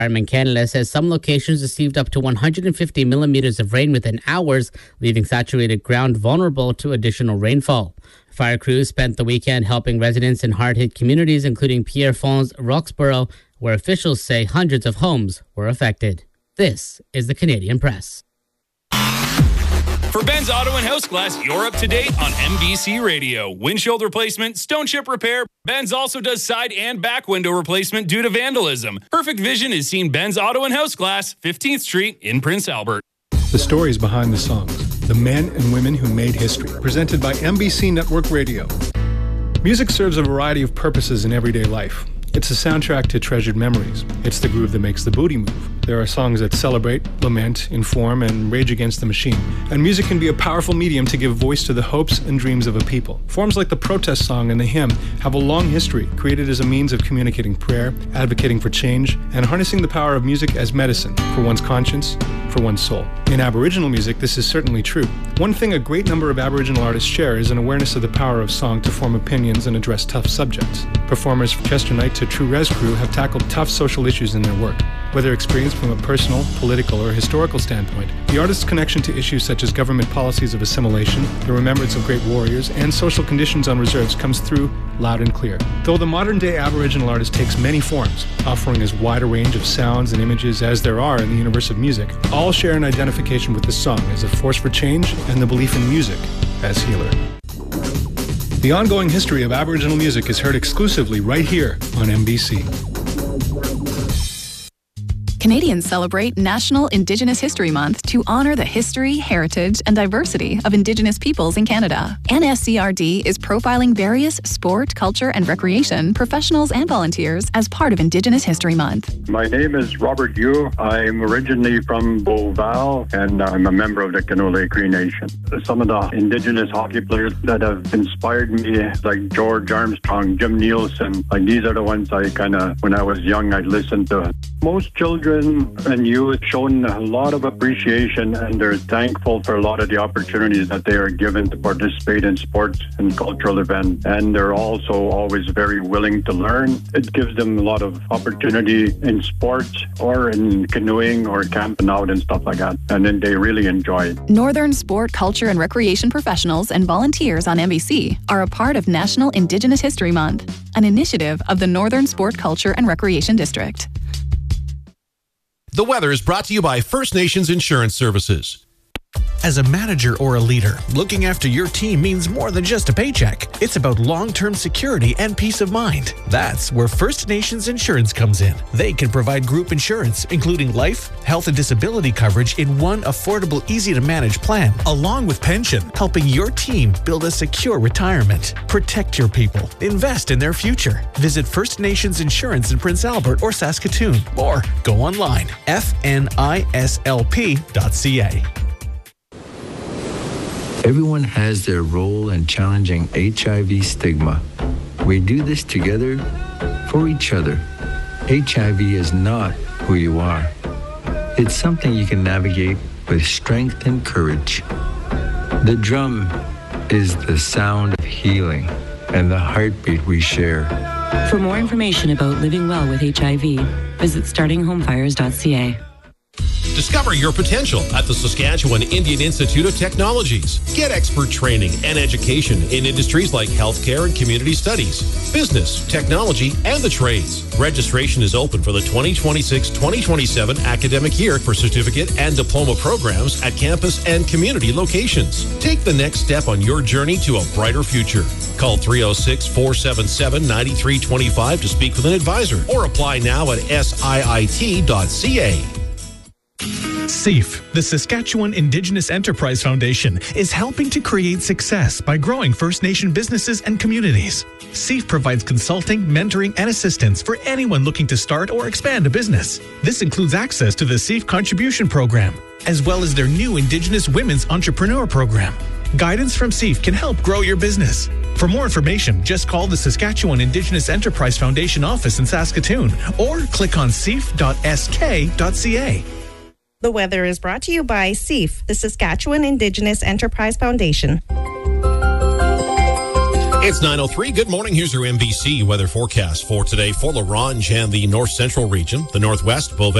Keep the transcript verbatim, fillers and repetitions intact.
Environment Canada says some locations received up to one hundred fifty millimeters of rain within hours, leaving saturated ground vulnerable to additional rainfall. Fire crews spent the weekend helping residents in hard-hit communities, including Pierrefonds, Roxborough, where officials say hundreds of homes were affected. This is the Canadian Press. For Ben's Auto and House Glass, you're up to date on M B C Radio. Windshield replacement, stone chip repair. Ben's also does side and back window replacement due to vandalism. Perfect Vision is seen Ben's Auto and House Glass, fifteenth Street in Prince Albert. The stories behind the songs. The men and women who made history. Presented by M B C Network Radio. Music serves a variety of purposes in everyday life. It's a soundtrack to treasured memories. It's the groove that makes the booty move. There are songs that celebrate, lament, inform, and rage against the machine. And music can be a powerful medium to give voice to the hopes and dreams of a people. Forms like the protest song and the hymn have a long history, created as a means of communicating prayer, advocating for change, and harnessing the power of music as medicine for one's conscience, for one's soul. In Aboriginal music, this is certainly true. One thing a great number of Aboriginal artists share is an awareness of the power of song to form opinions and address tough subjects. Performers from Chester Knight to True Res Crew have tackled tough social issues in their work. Whether experienced from a personal, political, or historical standpoint, the artist's connection to issues such as government policies of assimilation, the remembrance of great warriors, and social conditions on reserves comes through loud and clear. Though the modern-day Aboriginal artist takes many forms, offering as wide a range of sounds and images as there are in the universe of music, all share an identification with the song as a force for change and the belief in music as healer. The ongoing history of Aboriginal music is heard exclusively right here on M B C. Canadians celebrate National Indigenous History Month to honour the history, heritage, and diversity of Indigenous peoples in Canada. N S C R D is profiling various sport, culture, and recreation professionals and volunteers as part of Indigenous History Month. My name is Robert Yu. I'm originally from Beauval, and I'm a member of the Canoe Lake Cree Nation. Some of the Indigenous hockey players that have inspired me, like George Armstrong, Jim Nielsen, like these are the ones I kind of, when I was young, I'd listen to. Most children and youth shown a lot of appreciation, and they're thankful for a lot of the opportunities that they are given to participate in sports and cultural events. And they're also always very willing to learn. It gives them a lot of opportunity in sports or in canoeing or camping out and stuff like that. And then they really enjoy it. Northern sport, culture, and recreation professionals and volunteers on M B C are a part of National Indigenous History Month, an initiative of the Northern Sport, Culture, and Recreation District. The weather is brought to you by First Nations Insurance Services. As a manager or a leader, looking after your team means more than just a paycheck. It's about long-term security and peace of mind. That's where First Nations Insurance comes in. They can provide group insurance, including life, health, and disability coverage in one affordable, easy-to-manage plan, along with pension, helping your team build a secure retirement. Protect your people. Invest in their future. Visit First Nations Insurance in Prince Albert or Saskatoon, or go online, f n i s l p dot c a. Everyone has their role in challenging H I V stigma. We do this together for each other. H I V is not who you are. It's something you can navigate with strength and courage. The drum is the sound of healing and the heartbeat we share. For more information about living well with H I V, visit starting home fires dot c a. Discover your potential at the Saskatchewan Indian Institute of Technologies. Get expert training and education in industries like healthcare and community studies, business, technology, and the trades. Registration is open for the twenty twenty-six twenty twenty-seven academic year for certificate and diploma programs at campus and community locations. Take the next step on your journey to a brighter future. Call three oh six, four seven seven, nine three two five to speak with an advisor or apply now at S I I T dot C A. SEAF, the Saskatchewan Indigenous Enterprise Foundation, is helping to create success by growing First Nation businesses and communities. SEAF provides consulting, mentoring, and assistance for anyone looking to start or expand a business. This includes access to the SEAF Contribution Program, as well as their new Indigenous Women's Entrepreneur Program. Guidance from SEAF can help grow your business. For more information, just call the Saskatchewan Indigenous Enterprise Foundation office in Saskatoon or click on S E A F dot S K dot C A. The weather is brought to you by SEAF, the Saskatchewan Indigenous Enterprise Foundation. It's nine oh three. Good morning. Here's your N B C weather forecast for today for La Ronge and the north central region, the northwest, Beauvais.